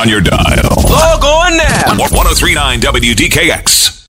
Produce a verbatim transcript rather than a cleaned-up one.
on your dial. Log on now. one oh three point nine W D K X.